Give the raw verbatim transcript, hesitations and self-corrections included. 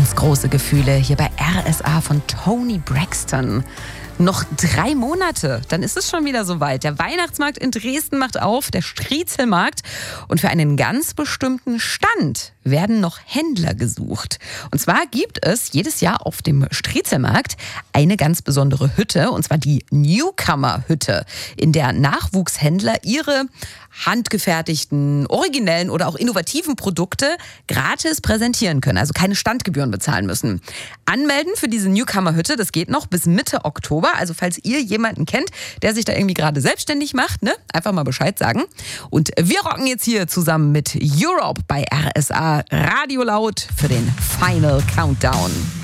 Ganz große Gefühle hier bei R S A von Toni Braxton. Noch drei Monate, dann ist es schon wieder soweit. Der Weihnachtsmarkt in Dresden macht auf, der Striezelmarkt. Und für einen ganz bestimmten Stand werden noch Händler gesucht. Und zwar gibt es jedes Jahr auf dem Striezelmarkt eine ganz besondere Hütte, und zwar die Newcomer-Hütte, in der Nachwuchshändler ihre handgefertigten, originellen oder auch innovativen Produkte gratis präsentieren können, also keine Standgebühren bezahlen müssen. Anmelden für diese Newcomer-Hütte, das geht noch bis Mitte Oktober. Also falls ihr jemanden kennt, der sich da irgendwie gerade selbstständig macht, ne, einfach mal Bescheid sagen. Und wir rocken jetzt hier zusammen mit Europe bei R S A Radio laut für den Final Countdown.